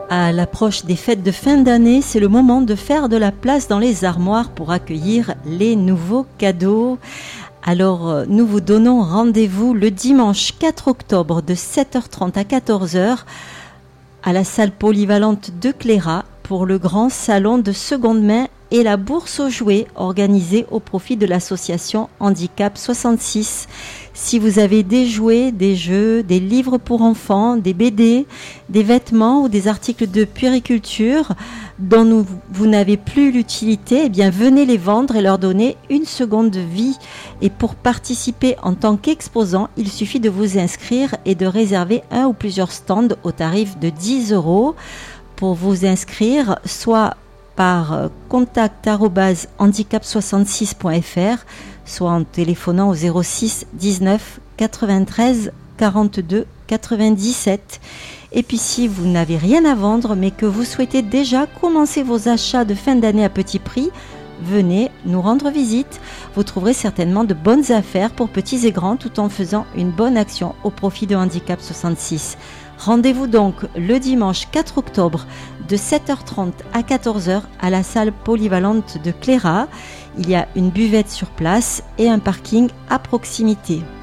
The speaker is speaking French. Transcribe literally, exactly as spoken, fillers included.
À l'approche des fêtes de fin d'année, c'est le moment de faire de la place dans les armoires pour accueillir les nouveaux cadeaux. Alors, nous vous donnons rendez-vous le dimanche quatre octobre de sept heures trente à quatorze heures à la salle polyvalente de Cléra pour le grand salon de seconde main et la bourse aux jouets organisée au profit de l'association Handicap soixante-six. Si vous avez des jouets, des jeux, des livres pour enfants, des B D, des vêtements ou des articles de puériculture dont nous, vous n'avez plus l'utilité, eh bien venez les vendre et leur donner une seconde vie. Et pour participer en tant qu'exposant, il suffit de vous inscrire et de réserver un ou plusieurs stands au tarif de dix euros. Pour vous inscrire, soit par contact arobase handicap soixante-six point f r, soit en téléphonant au zéro six dix-neuf quatre-vingt-treize quarante-deux quatre-vingt-dix-sept. Et puis si vous n'avez rien à vendre mais que vous souhaitez déjà commencer vos achats de fin d'année à petit prix, venez nous rendre visite. Vous trouverez certainement de bonnes affaires pour petits et grands tout en faisant une bonne action au profit de Handicap soixante-six. Rendez-vous donc le dimanche quatre octobre de sept heures trente à quatorze heures à la salle polyvalente de Cléra. Il y a une buvette sur place et un parking à proximité.